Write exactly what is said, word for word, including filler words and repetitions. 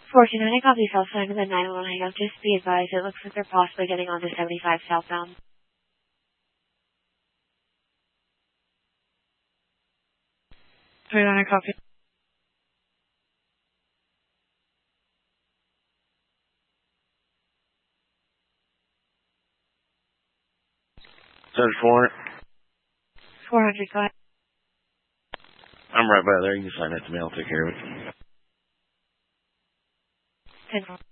Fortune, I got the south side of the nine one one hangout. Just be advised, it looks like they're possibly getting onto seventy-five southbound. twenty-nine, I copy. Search four hundred. four hundred, go ahead. I'm right by there. You can sign that to me. I'll take care of it. ten four.